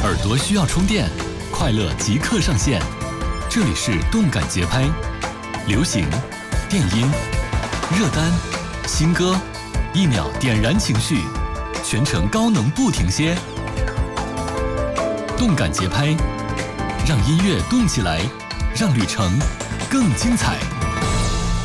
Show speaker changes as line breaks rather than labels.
耳朵需要充电，快乐即刻上线。这里是动感节拍，流行、电音、热单、新歌，1秒点燃情绪，全程高能不停歇。动感节拍，让音乐动起来，让旅程更精彩。